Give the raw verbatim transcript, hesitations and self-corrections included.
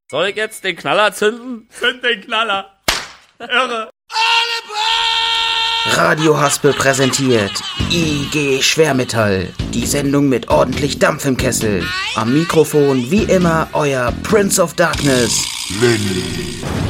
Soll ich jetzt den Knaller zünden? Zünd den Knaller. Irre. Radio Haspel präsentiert I G Schwermetall, die Sendung mit ordentlich Dampf im Kessel. Am Mikrofon wie immer euer Prince of Darkness, Lenny.